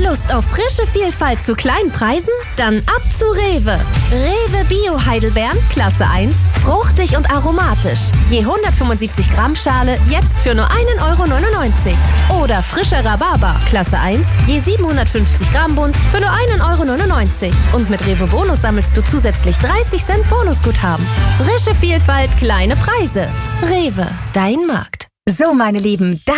Lust auf frische Vielfalt zu kleinen Preisen? Dann ab zu Rewe. Rewe Bio Heidelbeeren, Klasse 1, fruchtig und aromatisch. Je 175 Gramm Schale jetzt für nur 1,99 €. Oder frischer Rhabarber, Klasse 1, je 750 Gramm Bund für nur 1,99 €. Und mit Rewe Bonus sammelst du zusätzlich 30 Cent Bonusguthaben. Frische Vielfalt, kleine Preise. Rewe, dein Markt. So, meine Lieben, da